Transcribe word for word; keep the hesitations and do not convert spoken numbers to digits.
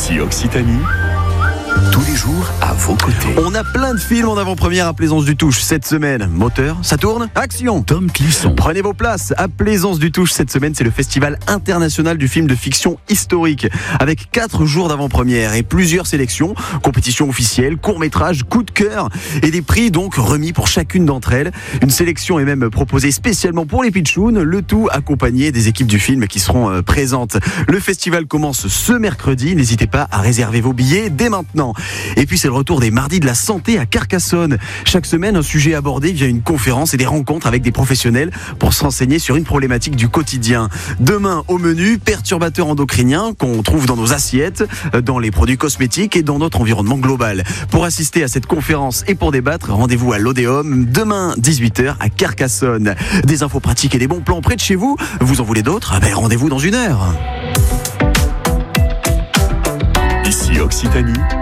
Ici Occitanie. Tous les jours à vos côtés. On a plein de films en avant-première à Plaisance du Touche cette semaine. Moteur, ça tourne, action. Tom Clisson. Prenez vos places à Plaisance du Touche cette semaine, c'est le Festival international du film de fiction historique avec quatre jours d'avant-première et plusieurs sélections, compétition officielle, court-métrage, coup de cœur et des prix donc remis pour chacune d'entre elles. Une sélection est même proposée spécialement pour les pitchouns, le tout accompagné des équipes du film qui seront présentes. Le festival commence ce mercredi, n'hésitez pas à réserver vos billets dès maintenant. Et puis c'est le retour des mardis de la santé à Carcassonne. Chaque semaine, un sujet abordé via une conférence et des rencontres avec des professionnels pour se renseigner sur une problématique du quotidien. Demain, au menu, perturbateurs endocriniens qu'on trouve dans nos assiettes, dans les produits cosmétiques et dans notre environnement global. Pour assister à cette conférence et pour débattre, rendez-vous à l'Odéum demain dix-huit heures à Carcassonne. Des infos pratiques et des bons plans près de chez vous. Vous en voulez d'autres ? Ben, rendez-vous dans une heure. Ici Occitanie.